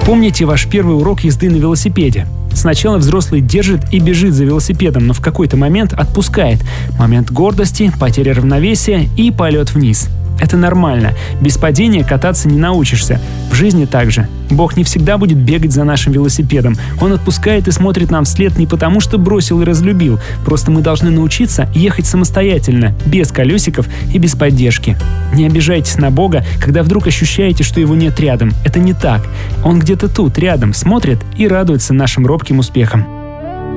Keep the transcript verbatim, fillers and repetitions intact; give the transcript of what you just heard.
Помните ваш первый урок езды на велосипеде? Сначала взрослый держит и бежит за велосипедом, но в какой-то момент отпускает. Момент гордости, потеря равновесия и полет вниз. Это нормально. Без падения кататься не научишься. В жизни также. Бог не всегда будет бегать за нашим велосипедом. Он отпускает и смотрит нам вслед не потому, что бросил и разлюбил. Просто мы должны научиться ехать самостоятельно, без колесиков и без поддержки. Не обижайтесь на Бога, когда вдруг ощущаете, что Его нет рядом. Это не так. Он где-то тут, рядом, смотрит и радуется нашим робким успехам.